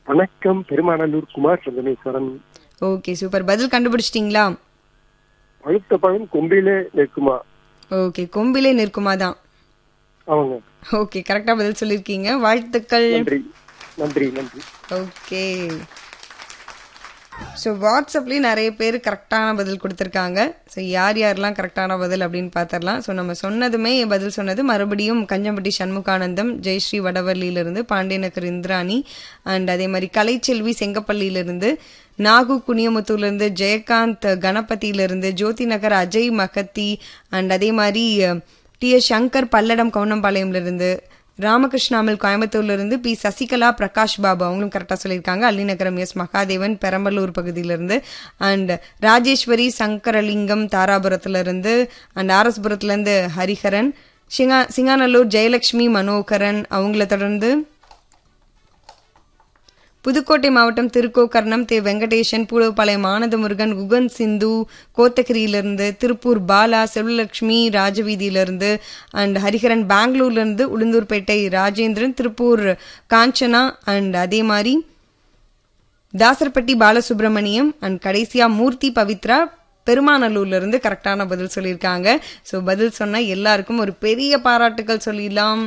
வணக்கம், Perumanallur Kumar சந்திரேஸ்வரன். Okay super. பதில் கண்டுபிடிச்சிட்டீங்களா? பழுத்த பழம் கொம்பிலே நிற்குமா? ஓகே, கொம்பிலே நிற்குமா தான். அவங்க. ஓகே, கரெக்டா பதில் சொல்லிருக்கீங்க. வாழ்த்துக்கள். நன்றி நன்றி நன்றி. ஓகே, ஸோ வாட்ஸ்அப்லேயும் நிறைய பேர் கரெக்டான பதில் கொடுத்துருக்காங்க. ஸோ யார் யாரெல்லாம் கரெக்டான பதில் அப்படின்னு பார்த்துடலாம். ஸோ நம்ம சொன்னதுமே பதில் சொன்னது மறுபடியும் கஞ்சம்பட்டி சண்முகானந்தம், ஜெயஸ்ரீ வடவர்லியிலிருந்து, பாண்டியநகர் இந்திராணி, அண்ட் அதே மாதிரி கலைச்செல்வி செங்கப்பள்ளியிலிருந்து, நாகு குனியமுத்தூர்லேருந்து, ஜெயகாந்த் கணபதியிலிருந்து, ஜோதி நகர் அஜய் மகத்தி, அண்ட் அதே மாதிரி டி.எஸ். சங்கர் பல்லடம் கவுனம்பாளையம்லேருந்து, ராமகிருஷ்ணாமல் கோயம்புத்தூர்லேருந்து, பி சசிகலா, பிரகாஷ் பாபு அவங்களும் கரெக்டாக சொல்லியிருக்காங்க. அள்ளிநகரம் எஸ் மகாதேவன் பெரம்பலூர் பகுதியிலிருந்து, அண்ட் ராஜேஸ்வரி சங்கரலிங்கம் தாராபுரத்துலேருந்து, அண்ட் ஆர்எஸ்புரத்துலேருந்து ஹரிஹரன், சிங்காநல்லூர் ஜெயலட்சுமி மனோகரன் அவங்கள தொடர்ந்து புதுக்கோட்டை மாவட்டம் திருக்கோக்கர்ணம் வெங்கடேசன், பூலப்பாளையம் ஆனந்தமுருகன், குகன் சிந்து கோத்தகிரியிலிருந்து, திருப்பூர் பாலா, செல்வலட்சுமி ராஜவீதியிலிருந்து, அண்ட் ஹரிஹரன் பெங்களூர்லேருந்து, உளுந்தூர்பேட்டை ராஜேந்திரன், திருப்பூர் காஞ்சனா, அண்ட் அதே மாதிரி தாசர்பட்டி பாலசுப்ரமணியம், அண்ட் கடைசியா மூர்த்தி பவித்ரா பெருமாநல்லூர்லேருந்து கரெக்டான பதில் சொல்லியிருக்காங்க. ஸோ பதில் சொன்ன எல்லாருக்கும் ஒரு பெரிய பாராட்டுக்கள் சொல்லிடலாம்.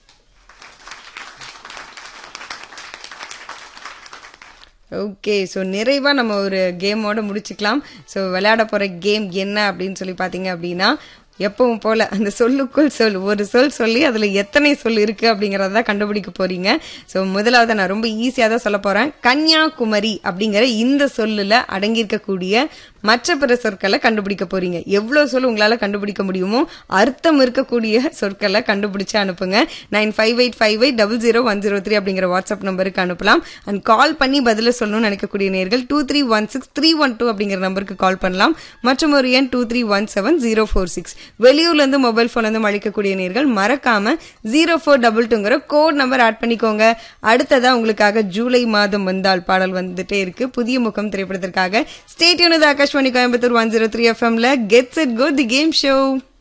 ஓகே, ஸோ நிறைவாக நம்ம ஒரு கேமோட முடிச்சுக்கலாம். ஸோ விளையாட போகிற கேம் என்ன அப்படின்னு சொல்லி பார்த்தீங்க அப்படின்னா, எப்பவும் போல் அந்த சொல்லுக்குள் ஒரு சொல் சொல்லி அதில் எத்தனை சொல் இருக்குது அப்படிங்கிறத தான் கண்டுபிடிக்க போகிறீங்க. ஸோ முதலாவது நான் ரொம்ப ஈஸியாக தான் சொல்ல போகிறேன். கன்னியாகுமரி அப்படிங்கிற இந்த சொல்லில் அடங்கியிருக்கக்கூடிய மற்ற பிற சொற்களை கண்டுபிடிக்க போறீங்க. எவ்வளவு சொல் உங்களால கண்டுபிடிக்க முடியுமோ அர்த்தம் இருக்கக்கூடிய சொற்களை கண்டுபிடிச்சு அனுப்புங்க. 9585800103 அப்படிங்கிற வாட்ஸ்அப் நம்பருக்கு அனுப்பலாம். அண்ட் கால் பண்ணி பதில சொல்லணும்னு நினைக்கக்கூடிய நேர்கள் 23163112 அப்படிங்கிற நம்பருக்கு கால் பண்ணலாம். மற்றும் ஒரு எண் 23170446. வெளியூர்ல இருந்து மொபைல் போன்ல இருந்து அழைக்கக்கூடிய நேர்கள் மறக்காம 0422ங்கிற கோட் நம்பர் ஆட் பண்ணிக்கோங்க. அடுத்ததா உங்களுக்காக ஜூலை மாதம் வந்தால் பாடல் வந்துட்டே இருக்கு. புதிய முகம் திரைப்படத்திற்காக. Stay tune with Akashvani Coimbatore 103 FM. Get Set Go, the game show.